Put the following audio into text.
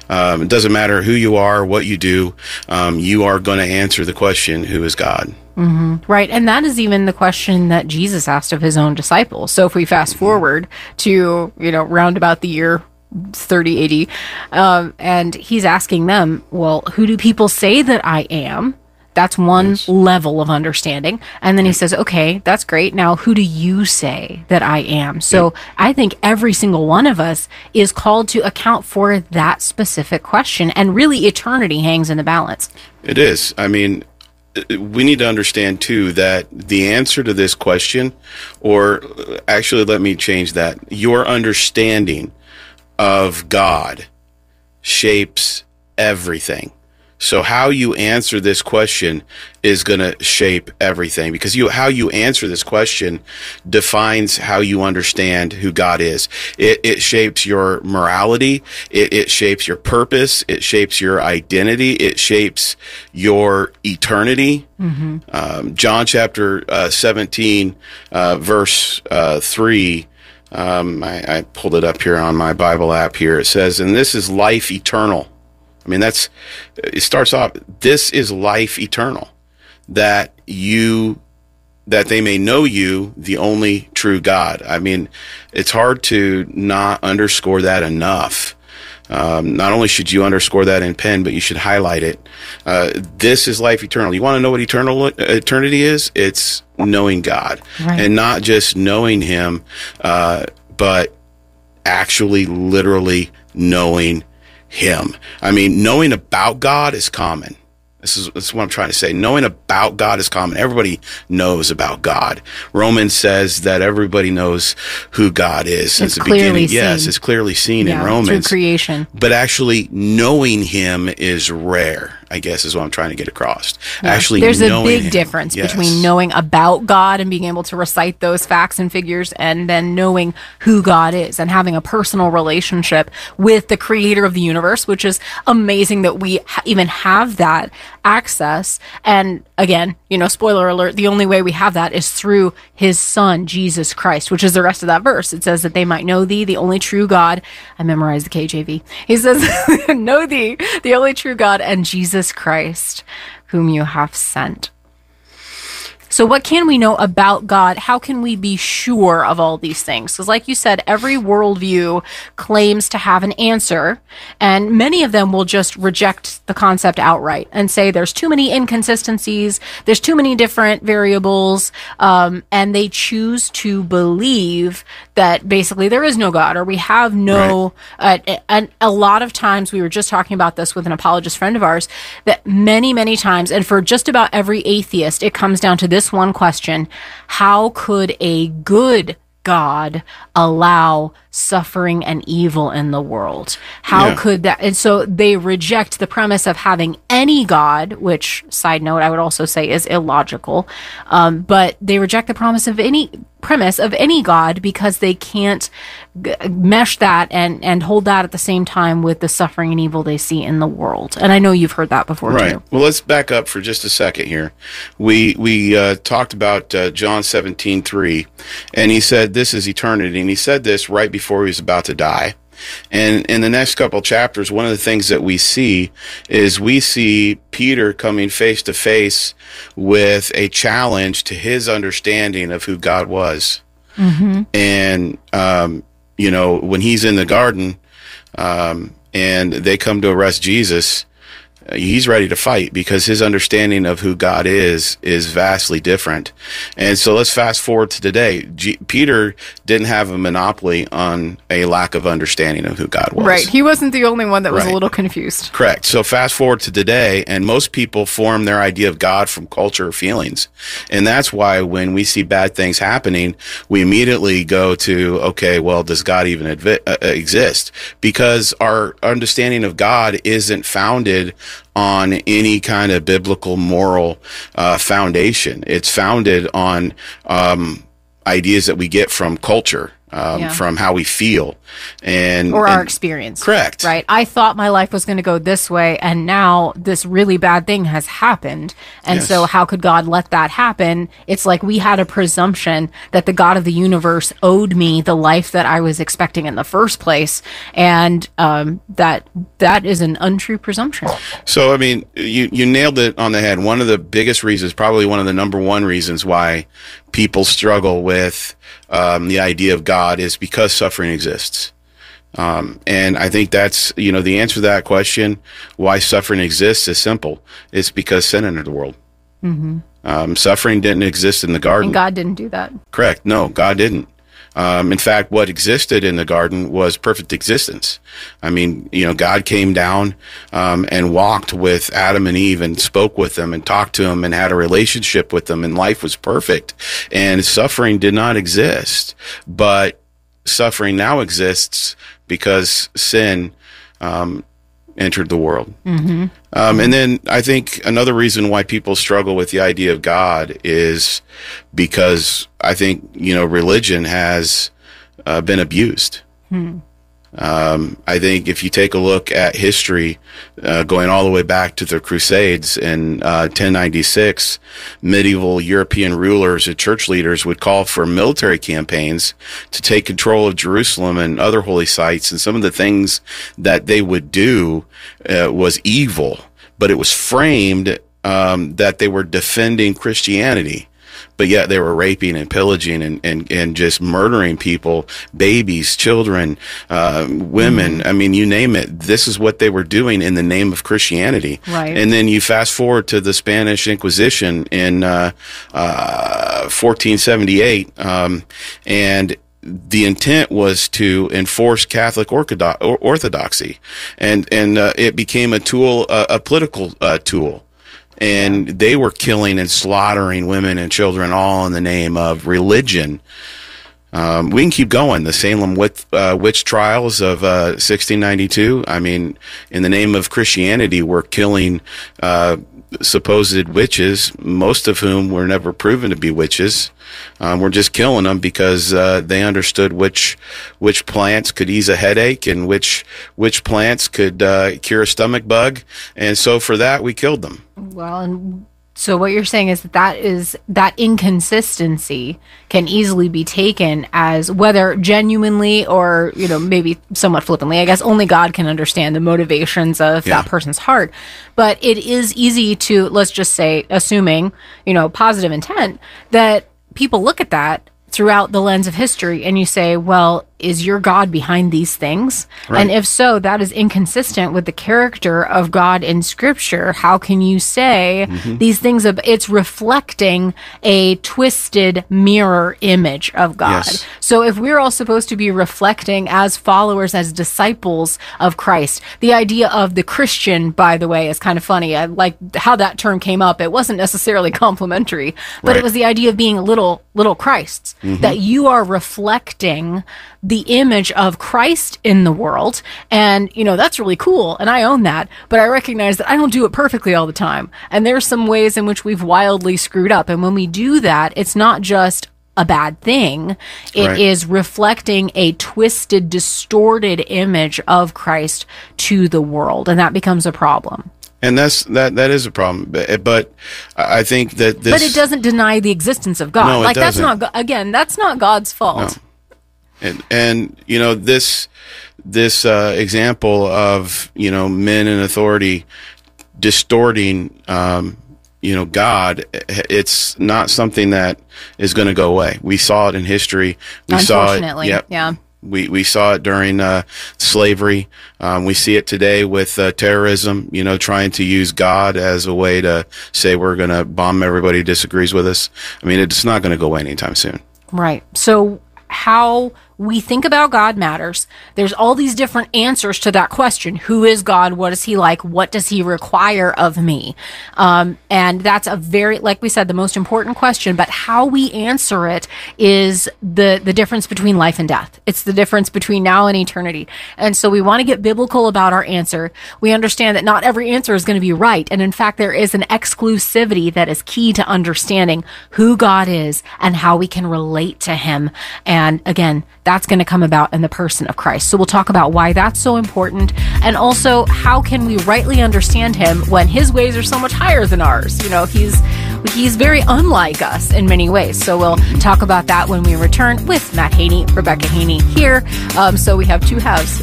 It doesn't matter who you are, what you do, you are going to answer the question, who is God? Mm-hmm. Right. And that is even the question that Jesus asked of his own disciples. So if we fast forward to, round about the year 30 AD, and he's asking them, well, who do people say that I am? That's one level of understanding. And then he says, okay, that's great. Now, who do you say that I am? So I think every single one of us is called to account for that specific question. And really, eternity hangs in the balance. It is. I mean, we need to understand, too, that the answer to this question, or actually, let me change that. Your understanding of God shapes everything. So how you answer this question is going to shape everything, because how you answer this question defines how you understand who God is. It shapes your morality. It shapes your purpose. It shapes your identity. It shapes your eternity. Mm-hmm. John chapter 17, verse 3. I pulled it up here on my Bible app here. It says, and this is life eternal. I mean, it starts off, this is life eternal, that they may know you, the only true God. I mean, it's hard to not underscore that enough. Not only should you underscore that in pen, but you should highlight it. This is life eternal. You want to know what eternity is? It's knowing God. Right. And not just knowing him, but actually literally knowing him. I mean, knowing about God is common. This is what I'm trying to say. Knowing about God is common. Everybody knows about God. Romans says that everybody knows who God is since the beginning. Yes, it's clearly seen in Romans. Through creation. But actually knowing him is rare, I guess, is what I'm trying to get across. Yeah. Actually, there's a big difference between knowing about God and being able to recite those facts and figures, and then knowing who God is and having a personal relationship with the creator of the universe, which is amazing that we even have that access. And again, spoiler alert, the only way we have that is through his son, Jesus Christ, which is the rest of that verse. It says that they might know thee, the only true God. I memorized the KJV. He says, know thee, the only true God, and Jesus Christ, whom you have sent. So what can we know about God? How can we be sure of all these things? Because like you said, every worldview claims to have an answer, and many of them will just reject the concept outright and say there's too many inconsistencies, there's too many different variables, and they choose to believe that basically there is no God, or we have no, and a lot of times, we were just talking about this with an apologist friend of ours, that many, many times, and for just about every atheist, it comes down to this one question: how could a good God allow suffering and evil in the world? How could that? And so they reject the premise of having any God, which, side note, I would also say is illogical. But they reject the premise of any God because they can't mesh that and hold that at the same time with the suffering and evil they see in the world. And I know you've heard that before, too. Well, let's back up for just a second here. We talked about John 17:3, and he said, this is eternity. And he said this right before he was about to die. And in the next couple chapters, one of the things that we see is Peter coming face to face with a challenge to his understanding of who God was. Mm-hmm. And, when he's in the garden, and they come to arrest Jesus, he's ready to fight because his understanding of who God is vastly different. And so let's fast forward to today. Peter didn't have a monopoly on a lack of understanding of who God was. Right. He wasn't the only one that was a little confused. Correct. So fast forward to today, and most people form their idea of God from culture or feelings. And that's why when we see bad things happening, we immediately go to, okay, well, does God even exist? Because our understanding of God isn't founded on any kind of biblical moral foundation. It's founded on ideas that we get from culture from how we feel or our experience. Correct. Right. I thought my life was going to go this way, and now this really bad thing has happened. And so how could God let that happen? It's like we had a presumption that the God of the universe owed me the life that I was expecting in the first place. And that is an untrue presumption. So, I mean, you nailed it on the head. One of the biggest reasons, probably one of the number one reasons why people struggle with the idea of God is because suffering exists. And I think that's, the answer to that question, why suffering exists, is simple. It's because sin entered the world. Mm-hmm. Suffering didn't exist in the garden. And God didn't do that. Correct. No, God didn't. In fact, what existed in the garden was perfect existence. I mean, God came down and walked with Adam and Eve and spoke with them and talked to them and had a relationship with them, and life was perfect. And suffering did not exist. But suffering now exists because sin entered the world. Mm-hmm. And then I think another reason why people struggle with the idea of God is because I think, religion has been abused. I think if you take a look at history, going all the way back to the Crusades in 1096, medieval European rulers and church leaders would call for military campaigns to take control of Jerusalem and other holy sites. And some of the things that they would do was evil, but it was framed that they were defending Christianity. But yet they were raping and pillaging and just murdering people, babies, children, women. I mean, you name it. This is what they were doing in the name of Christianity. Right. And then you fast forward to the Spanish Inquisition in 1478, and the intent was to enforce Catholic orthodoxy, and it became a tool, a political tool. And they were killing and slaughtering women and children, all in the name of religion. We can keep going. The Salem witch trials of 1692. I mean, in the name of Christianity, we're killing supposed witches, most of whom were never proven to be witches. We're just killing them because they understood which plants could ease a headache and which plants could cure a stomach bug, and so for that we killed them. Well, and so what you're saying is that inconsistency can easily be taken as whether genuinely or, maybe somewhat flippantly. I guess only God can understand the motivations of that person's heart. But it is easy to, let's just say, assuming, positive intent, that people look at that throughout the lens of history and you say, well, is your God behind these things? Right. And if so, that is inconsistent with the character of God in Scripture. How can you say these things? It's reflecting a twisted mirror image of God. Yes. So if we're all supposed to be reflecting as followers, as disciples of Christ, the idea of the Christian, by the way, is kind of funny. I like how that term came up. It wasn't necessarily complimentary, but it was the idea of being little Christs, that you are reflecting the image of Christ in the world. And, that's really cool. And I own that. But I recognize that I don't do it perfectly all the time. And there's some ways in which we've wildly screwed up. And when we do that, it's not just a bad thing. It is reflecting a twisted, distorted image of Christ to the world. And that becomes a problem. And that is a problem, but I think that this. But it doesn't deny the existence of God. No, it doesn't. That's not God's fault. No. And this example of men in authority distorting God, it's not something that is going to go away. We saw it in history. Unfortunately, yeah. We saw it during slavery. We see it today with terrorism, trying to use God as a way to say we're going to bomb everybody who disagrees with us. I mean, it's not going to go away anytime soon. Right. So how we think about God matters. There's all these different answers to that question. Who is God? What is he like? What does he require of me? And that's a very, like we said, the most important question, but how we answer it is the difference between life and death. It's the difference between now and eternity. And so we want to get biblical about our answer. We understand that not every answer is going to be right. And in fact, there is an exclusivity that is key to understanding who God is and how we can relate to him. And again, that's going to come about in the person of Christ. So we'll talk about why that's so important, and also how can we rightly understand him when his ways are so much higher than ours. You know, he's very unlike us in many ways. So we'll talk about that when we return with Matt Haney, Rebecca Haney here. So we have two halves